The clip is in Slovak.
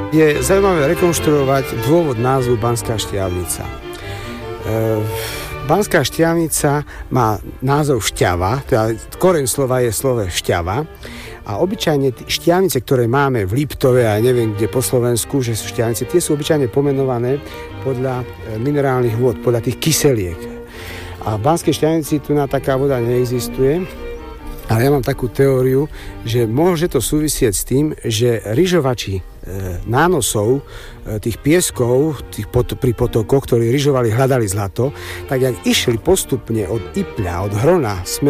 Je zaujímavé rekonštruovať dôvod názvu Banská Štiavnica. Banská Štiavnica má názov šťava, teda koreň slova je slovo šťava a obyčajne šťavnice, ktoré máme v Liptove a neviem kde po Slovensku, že sú šťavnice, tie sú obyčajne pomenované podľa minerálnych vôd, podľa tých kyseliek. A v Banskej Štiavnici tu taká voda neexistuje. Ale ja mám takú teóriu, že môže to súvisieť s tým, že ryžovači nánosov, tých pieskov, pri potokoch, ktorí ryžovali, hľadali zlato, tak jak išli postupne od Ipľa, od Hrona,